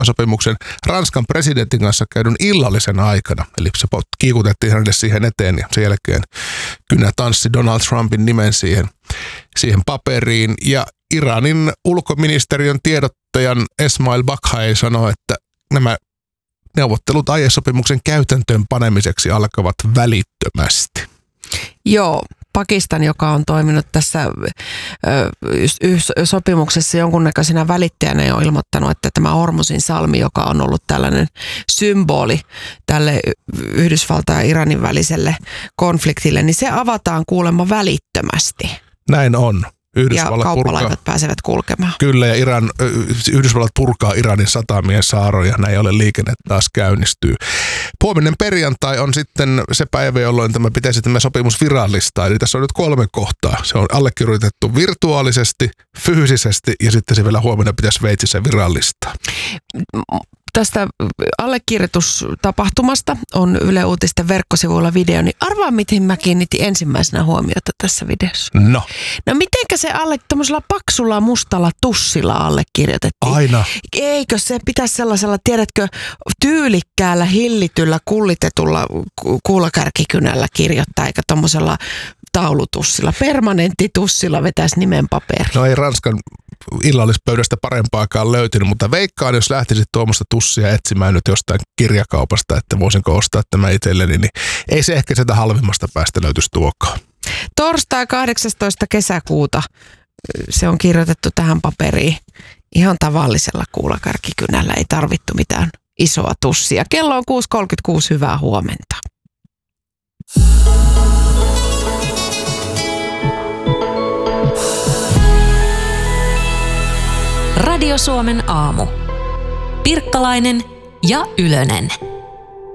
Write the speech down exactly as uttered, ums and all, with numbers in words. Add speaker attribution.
Speaker 1: sopimuksen Ranskan presidentin kanssa käydyn illallisen aikana. Eli se kiikutettiin hänelle siihen eteen ja sen jälkeen kynä tanssi Donald Trumpin nimen siihen, siihen paperiin. Ja Iranin ulkoministeriön tiedottajan Esmail Baghai sanoi, että nämä neuvottelut aiesopimuksen käytäntöön panemiseksi alkavat välittömästi.
Speaker 2: Joo, Pakistan, joka on toiminut tässä ö, sopimuksessa jonkunnäköisenä välittäjänä, on ilmoittanut, että tämä Hormuzin salmi, joka on ollut tällainen symboli tälle Yhdysvaltain ja Iranin väliselle konfliktille, niin se avataan kuulemma välittömästi.
Speaker 1: Näin on.
Speaker 2: Yhdysvallat ja kauppalaivat purkaa. Pääsevät kulkemaan.
Speaker 1: Kyllä, ja Iran, Yhdysvallat purkaa Iranin satamien saaroja, näin ollen liikenne taas käynnistyy. Huominen perjantai on sitten se päivä, jolloin tämä pitäisi tämä sopimus virallistaa. Eli tässä on nyt kolme kohtaa. Se on allekirjoitettu virtuaalisesti, fyysisesti ja sitten se vielä huomenna pitäisi Sveitsissä virallistaa.
Speaker 2: Tästä allekirjoitustapahtumasta on Yle Uutisten verkkosivuilla video, niin arvaa miten mä kiinnitin ensimmäisenä huomiota tässä videossa.
Speaker 1: No.
Speaker 2: No mitenkä se alle tämmöisellä paksulla mustalla tussilla allekirjoitettiin?
Speaker 1: Aina.
Speaker 2: Eikö se pitäisi sellaisella, tiedätkö, tyylikkäällä, hillityllä, kullitetulla kuulakärkikynällä kirjoittaa, eikä tommosella taulutussilla, permanenttitussilla vetäisi nimen paperi.
Speaker 1: No ei Ranskan illallispöydästä parempaakaan löytynyt, mutta veikkaan, jos lähtisit tuommoista tussia etsimään nyt jostain kirjakaupasta, että voisinko ostaa tämä itselleni, niin ei se ehkä sieltä halvimmasta päästä löytyisi tuokaan.
Speaker 2: Torstai kahdeksastoista kesäkuuta se on kirjoitettu tähän paperiin ihan tavallisella kuulakärkikynällä, ei tarvittu mitään isoa tussia. Kello on kuusi kolmekymmentäkuusi, hyvää huomenta.
Speaker 3: Radio Suomen aamu. Pirkkalainen ja Ylönen.